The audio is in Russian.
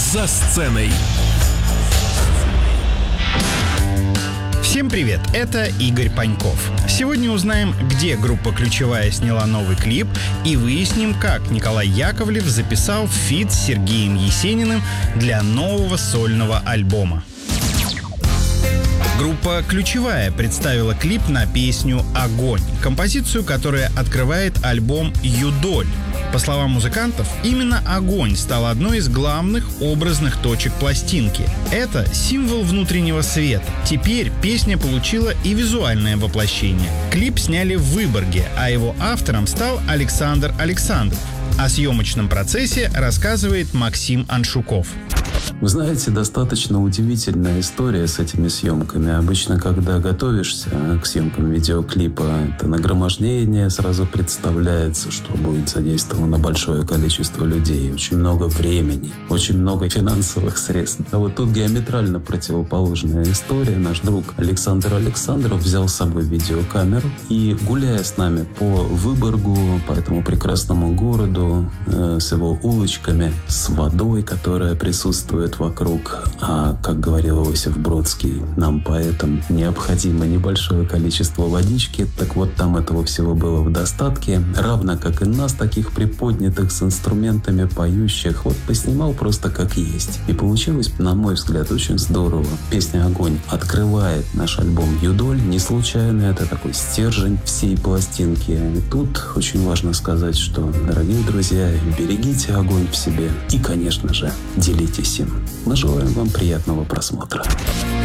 «За сценой». Всем привет, это Игорь Паньков. Сегодня узнаем, где группа «Ключевая» сняла новый клип, и выясним, как Николай Яковлев записал фит с Сергеем Есениным для нового сольного альбома. Группа «Ключевая» представила клип на песню «Огонь», композицию, которая открывает альбом «Юдоль». По словам музыкантов, именно огонь стал одной из главных образных точек пластинки. Это символ внутреннего света. Теперь песня получила и визуальное воплощение. Клип сняли в Выборге, а его автором стал Александр Александров. О съемочном процессе рассказывает Максим Аншуков. Вы знаете, достаточно удивительная история с этими съемками. Обычно, когда готовишься к съемкам видеоклипа, это нагромождение сразу представляется, что будет задействовано большое количество людей, очень много времени, очень много финансовых средств. А вот тут диаметрально противоположная история. Наш друг Александр Александров взял с собой видеокамеру и, гуляя с нами по Выборгу, по этому прекрасному городу, с его улочками, с водой, которая присутствует вокруг. А, как говорил Иосиф Бродский, нам, поэтам, необходимо небольшое количество водички. Так вот, там этого всего было в достатке. Равно как и нас, таких приподнятых, с инструментами поющих. Вот поснимал просто как есть. И получилось, на мой взгляд, очень здорово. Песня «Огонь» открывает наш альбом «Юдоль». Не случайно, это такой стержень всей пластинки. И тут очень важно сказать, что, дорогие друзья, берегите огонь в себе. И, конечно же, делитесь им. Мы желаем вам приятного просмотра.